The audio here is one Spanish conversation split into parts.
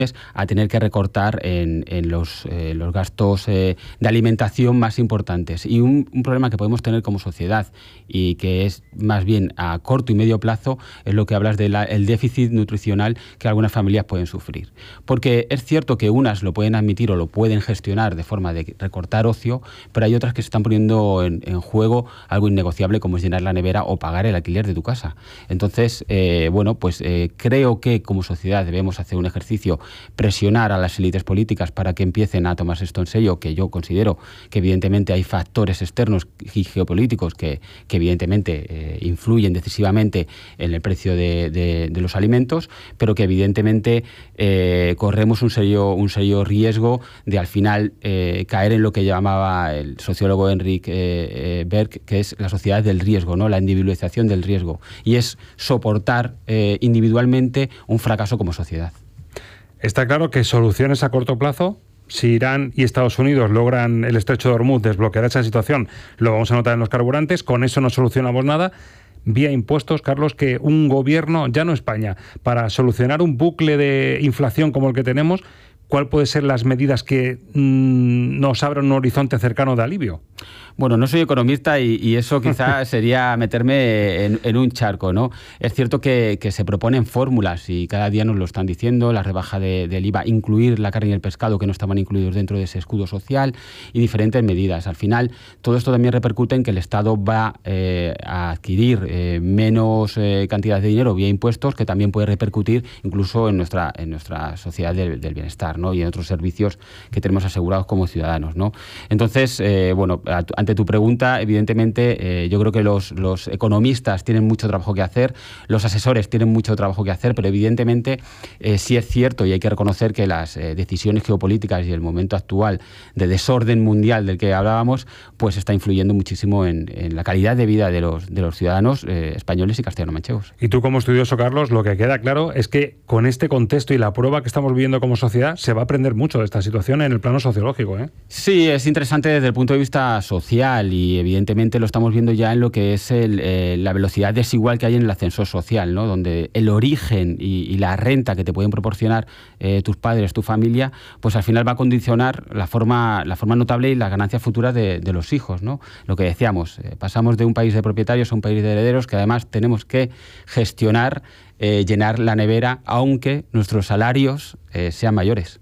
a tener que recortar en los gastos de alimentación más importantes. Y un problema que podemos tener como sociedad y que es más bien a corto y medio plazo es lo que hablas del déficit nutricional que algunas familias pueden sufrir. Porque es cierto que unas lo pueden admitir o lo pueden gestionar de forma de recortar ocio, pero hay otras que se están poniendo en juego algo innegociable como es llenar la nevera o pagar el alquiler de tu casa. Entonces, creo que como sociedad debemos hacer un ejercicio, presionar a las élites políticas para que empiecen a tomarse esto en serio, que yo considero que evidentemente hay factores externos y geopolíticos que evidentemente influyen decisivamente en el precio de los alimentos, pero que evidentemente corremos un serio riesgo de al final caer en lo que llamaba el sociólogo Enric Berg, que es la sociedad del riesgo, ¿no? La individualización del riesgo, y es soportar individualmente un fracaso como sociedad. Está claro que soluciones a corto plazo, si Irán y Estados Unidos logran el estrecho de Hormuz, desbloquear esa situación, lo vamos a notar en los carburantes, con eso no solucionamos nada. Vía impuestos, Carlos, que un gobierno, ya no España, para solucionar un bucle de inflación como el que tenemos, ¿cuál puede ser las medidas que nos abran un horizonte cercano de alivio? Bueno, no soy economista y eso quizás sería meterme en un charco, ¿no? Es cierto que se proponen fórmulas y cada día nos lo están diciendo, la rebaja del IVA, incluir la carne y el pescado que no estaban incluidos dentro de ese escudo social y diferentes medidas. Al final, todo esto también repercute en que el Estado va a adquirir menos cantidad de dinero vía impuestos, que también puede repercutir incluso en nuestra sociedad del bienestar, ¿no? Y en otros servicios que tenemos asegurados como ciudadanos, ¿no? Entonces, ante tu pregunta, evidentemente, yo creo que los economistas tienen mucho trabajo que hacer, los asesores tienen mucho trabajo que hacer, pero evidentemente sí es cierto y hay que reconocer que las decisiones geopolíticas y el momento actual de desorden mundial del que hablábamos, pues está influyendo muchísimo en la calidad de vida de los ciudadanos españoles y castellano-manchegos. Y tú como estudioso, Carlos, lo que queda claro es que con este contexto y la prueba que estamos viviendo como sociedad, se va a aprender mucho de esta situación en el plano sociológico, ¿eh? Sí, es interesante desde el punto de vista social y evidentemente lo estamos viendo ya en lo que es la velocidad desigual que hay en el ascensor social, ¿no? Donde el origen y la renta que te pueden proporcionar tus padres, tu familia, pues al final va a condicionar la forma notable y las ganancias futuras de los hijos, ¿no? Lo que decíamos, pasamos de un país de propietarios a un país de herederos que además tenemos que gestionar, llenar la nevera, aunque nuestros salarios sean mayores.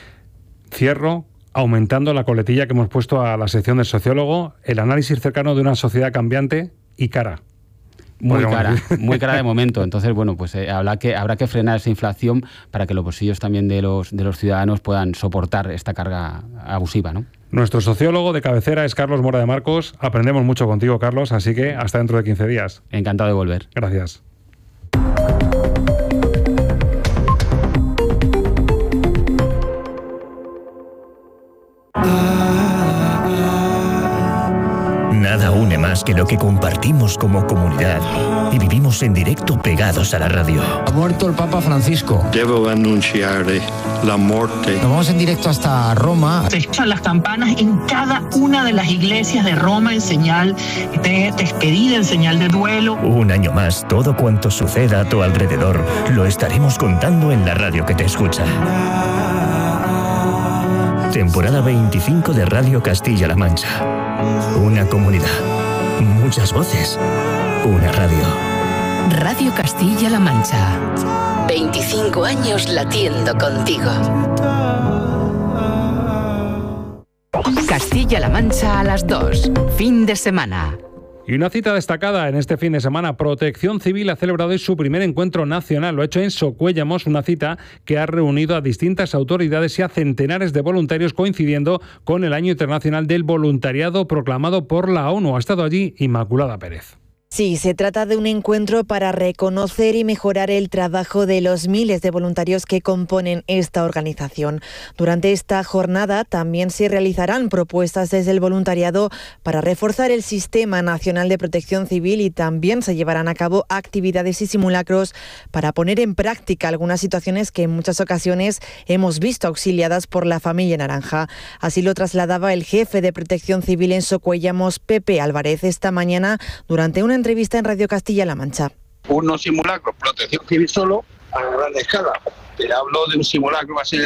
Cierro aumentando la coletilla que hemos puesto a la sección del sociólogo, el análisis cercano de una sociedad cambiante y cara. Muy cara de momento. Entonces, bueno, pues habrá que frenar esa inflación para que los bolsillos también de los ciudadanos puedan soportar esta carga abusiva, ¿no? Nuestro sociólogo de cabecera es Carlos Mora de Marcos. Aprendemos mucho contigo, Carlos, así que hasta dentro de 15 días. Encantado de volver. Gracias. Nada une más que lo que compartimos como comunidad y vivimos en directo pegados a la radio. Ha muerto el Papa Francisco. Devo anunciare la muerte. Nos vamos en directo hasta Roma. Se escuchan las campanas en cada una de las iglesias de Roma en señal de despedida, en señal de duelo. Un año más, todo cuanto suceda a tu alrededor lo estaremos contando en la radio que te escucha. Temporada 25 de Radio Castilla-La Mancha. Una comunidad, muchas voces, una radio. Radio Castilla-La Mancha. 25 años latiendo contigo. Castilla-La Mancha a las 2. Fin de semana. Y una cita destacada en este fin de semana. Protección Civil ha celebrado hoy su primer encuentro nacional. Lo ha hecho en Socuéllamos, una cita que ha reunido a distintas autoridades y a centenares de voluntarios, coincidiendo con el Año Internacional del Voluntariado proclamado por la ONU. Ha estado allí Inmaculada Pérez. Sí, se trata de un encuentro para reconocer y mejorar el trabajo de los miles de voluntarios que componen esta organización. Durante esta jornada también se realizarán propuestas desde el voluntariado para reforzar el Sistema Nacional de Protección Civil y también se llevarán a cabo actividades y simulacros para poner en práctica algunas situaciones que en muchas ocasiones hemos visto auxiliadas por la familia naranja. Así lo trasladaba el jefe de Protección Civil en Socuéllamos, Pepe Álvarez, esta mañana durante una entrevista en Radio Castilla-La Mancha. Unos simulacros, protección civil solo, a gran escala. Te hablo de un simulacro así